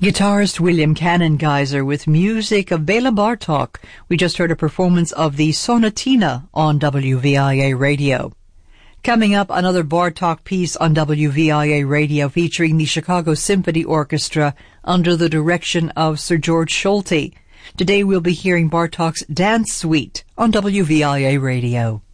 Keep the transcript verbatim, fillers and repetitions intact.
Guitarist William Cannongeiser with music of Bela Bartok. We just heard a performance of the Sonatina on W V I A Radio. Coming up, another Bartok piece on W V I A Radio featuring the Chicago Symphony Orchestra under the direction of Sir George Solti. Today we'll be hearing Bartok's Dance Suite on W V I A Radio.